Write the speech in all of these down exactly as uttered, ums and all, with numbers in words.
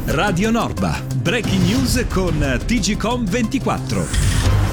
Radio Norba. Breaking news con T G Com ventiquattro.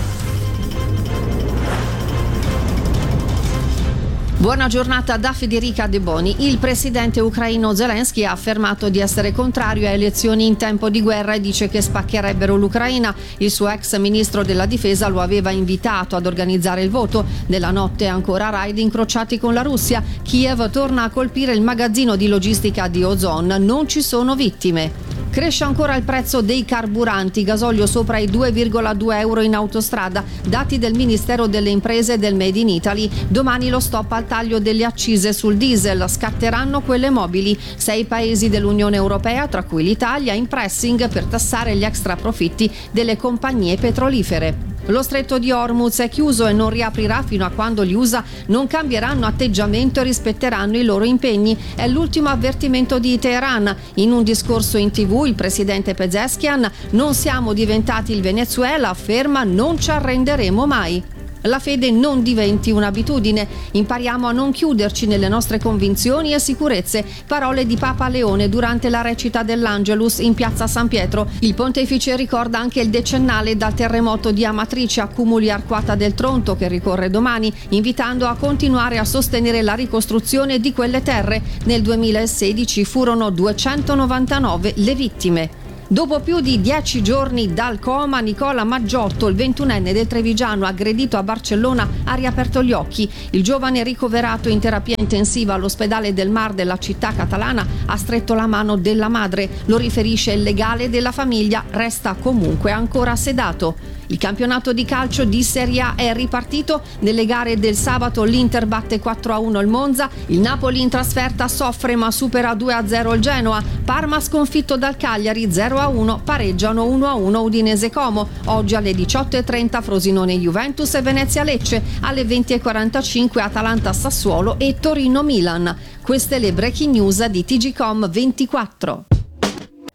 Buona giornata da Federica De Boni. Il presidente ucraino Zelensky ha affermato di essere contrario a elezioni in tempo di guerra e dice che spaccherebbero l'Ucraina. Il suo ex ministro della difesa lo aveva invitato ad organizzare il voto. Nella notte ancora raid incrociati con la Russia. Kiev torna a colpire il magazzino di logistica di Ozon. Non ci sono vittime. Cresce ancora il prezzo dei carburanti, gasolio sopra i due virgola due euro in autostrada, dati del Ministero delle Imprese e del Made in Italy. Domani lo stop al taglio delle accise sul diesel, scatteranno quelle mobili. Sei paesi dell'Unione Europea, tra cui l'Italia, in pressing per tassare gli extra profitti delle compagnie petrolifere. Lo stretto di Hormuz è chiuso e non riaprirà fino a quando gli U S A non cambieranno atteggiamento e rispetteranno i loro impegni. È l'ultimo avvertimento di Teheran. In un discorso in tivù il presidente Pezeshkian: non siamo diventati il Venezuela, afferma, non ci arrenderemo mai. La fede non diventi un'abitudine, impariamo a non chiuderci nelle nostre convinzioni e sicurezze. Parole di Papa Leone durante la recita dell'Angelus in piazza San Pietro. Il pontefice ricorda anche il decennale dal terremoto di Amatrice, Accumuli Arquata del Tronto, che ricorre domani, invitando a continuare a sostenere la ricostruzione di quelle terre. Nel duemilasedici furono duecentonovantanove le vittime. Dopo più di dieci giorni dal coma, Nicola Maggiotto, il ventunenne del Trevigiano aggredito a Barcellona, ha riaperto gli occhi. Il giovane, ricoverato in terapia intensiva all'ospedale del Mar della città catalana, ha stretto la mano della madre. Lo riferisce il legale della famiglia, resta comunque ancora sedato. Il campionato di calcio di Serie A è ripartito. Nelle gare del sabato l'Inter batte quattro a uno il Monza, il Napoli in trasferta soffre ma supera due a zero il Genoa, Parma sconfitto dal Cagliari zero a uno, pareggiano uno a uno Udinese Como. Oggi alle diciotto e trenta Frosinone Juventus e Venezia Lecce, alle venti e quarantacinque Atalanta Sassuolo e Torino Milan. Queste le breaking news di T G Com ventiquattro.